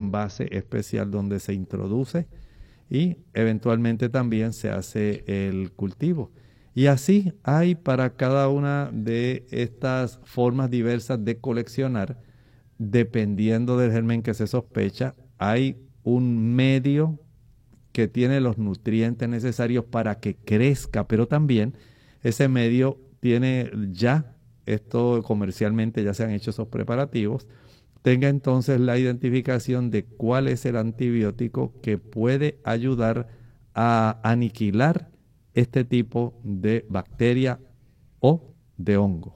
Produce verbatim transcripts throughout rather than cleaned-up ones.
envase especial donde se introduce y eventualmente también se hace el cultivo. Y así hay para cada una de estas formas diversas de coleccionar, dependiendo del germen que se sospecha, hay un medio que tiene los nutrientes necesarios para que crezca, pero también ese medio tiene ya, esto comercialmente ya se han hecho esos preparativos, tenga entonces la identificación de cuál es el antibiótico que puede ayudar a aniquilar este tipo de bacteria o de hongo.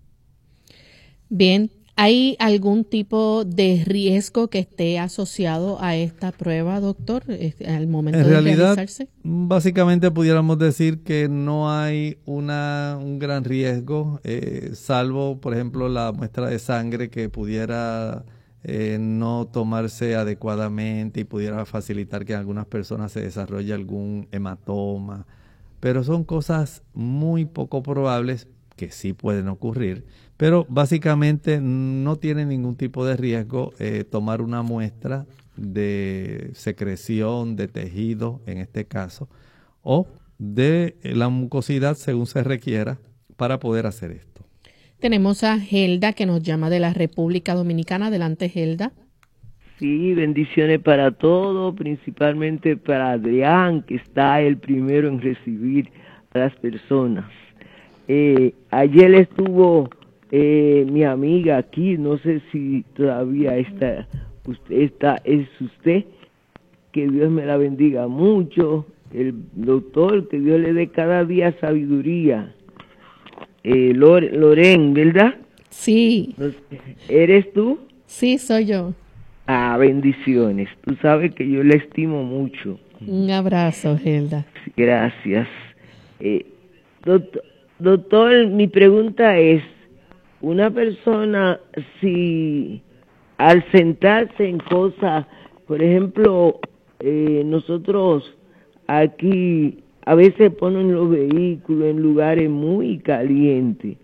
Bien, ¿hay algún tipo de riesgo que esté asociado a esta prueba, doctor, al momento en de realidad, realizarse? Básicamente pudiéramos decir que no hay una, un gran riesgo, eh, salvo, por ejemplo, la muestra de sangre que pudiera eh, no tomarse adecuadamente y pudiera facilitar que en algunas personas se desarrolle algún hematoma. Pero son cosas muy poco probables que sí pueden ocurrir, pero básicamente no tiene ningún tipo de riesgo eh, tomar una muestra de secreción, de tejido en este caso, o de la mucosidad según se requiera para poder hacer esto. Tenemos a Gelda que nos llama de la República Dominicana. Adelante, Gelda. Sí, bendiciones para todos, principalmente para Adrián, que está el primero en recibir a las personas. Eh, ayer estuvo eh, mi amiga aquí, no sé si todavía está, usted está, es usted, que Dios me la bendiga mucho, el doctor, que Dios le dé cada día sabiduría. Eh, Lore, Loren, ¿verdad? Sí. ¿Eres tú? Sí, soy yo. Ah, bendiciones. Tú sabes que yo le estimo mucho. Un abrazo, Gelda. Gracias. Eh, doctor, doctor, mi pregunta es, una persona si al sentarse en cosas, por ejemplo, eh, nosotros aquí a veces ponen los vehículos en lugares muy calientes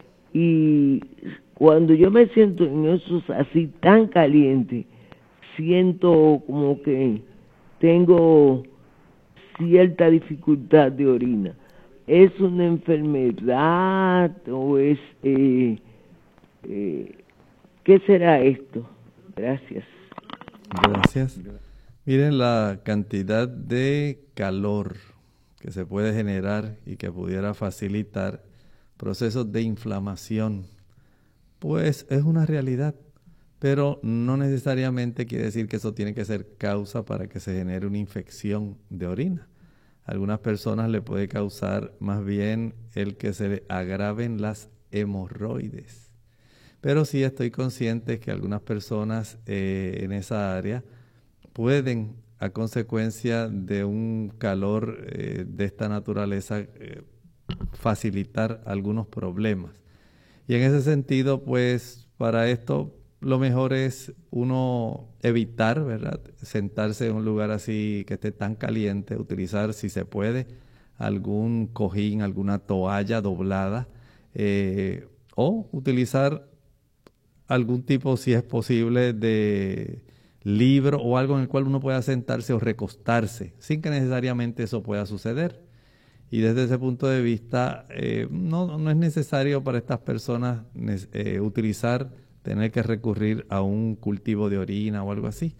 y cuando yo me siento en esos así tan calientes, siento como que tengo cierta dificultad de orina. ¿Es una enfermedad o es... Eh, eh, ¿qué será esto? Gracias. Gracias. Miren la cantidad de calor que se puede generar y que pudiera facilitar procesos de inflamación. Pues es una realidad, pero no necesariamente quiere decir que eso tiene que ser causa para que se genere una infección de orina. A algunas personas le puede causar más bien el que se le agraven las hemorroides. Pero sí estoy consciente que algunas personas eh, en esa área pueden, a consecuencia de un calor eh, de esta naturaleza, eh, facilitar algunos problemas. Y en ese sentido, pues, para esto, lo mejor es uno evitar, ¿verdad?, sentarse en un lugar así que esté tan caliente, utilizar, si se puede, algún cojín, alguna toalla doblada, eh, o utilizar algún tipo, si es posible, de libro o algo en el cual uno pueda sentarse o recostarse, sin que necesariamente eso pueda suceder. Y desde ese punto de vista, eh, no, no es necesario para estas personas eh, utilizar, tener que recurrir a un cultivo de orina o algo así.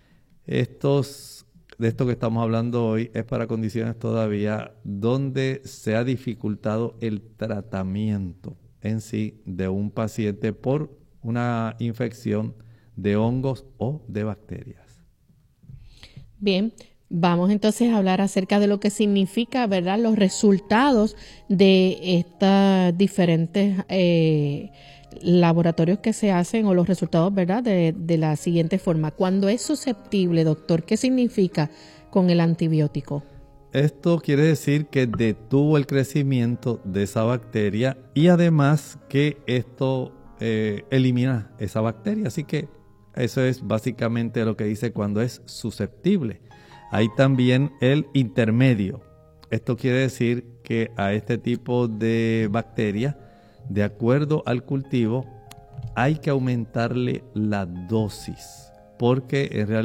Estos, de esto que estamos hablando hoy es para condiciones todavía donde se ha dificultado el tratamiento en sí de un paciente por una infección de hongos o de bacterias. Bien. Vamos entonces a hablar acerca de lo que significa, ¿verdad?, los resultados de estos diferentes eh, laboratorios que se hacen o los resultados, ¿verdad?, de, de la siguiente forma. Cuando es susceptible, doctor, ¿qué significa con el antibiótico? Esto quiere decir que detuvo el crecimiento de esa bacteria y además que esto eh, elimina esa bacteria. Así que eso es básicamente lo que dice cuando es susceptible. Hay también el intermedio. Esto quiere decir que a este tipo de bacteria, de acuerdo al cultivo, hay que aumentarle la dosis, porque en realidad